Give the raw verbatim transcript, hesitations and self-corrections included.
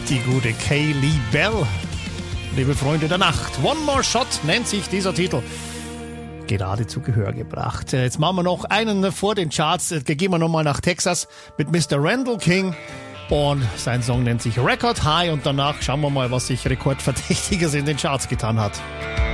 Die gute Kaylee Bell. Liebe Freunde der Nacht. One More Shot nennt sich dieser Titel. Gerade zu Gehör gebracht. Jetzt machen wir noch einen vor den Charts. Gehen wir nochmal nach Texas mit Mister Randall King. Und sein Song nennt sich Record High. Und danach schauen wir mal, was sich Rekordverdächtiges in den Charts getan hat.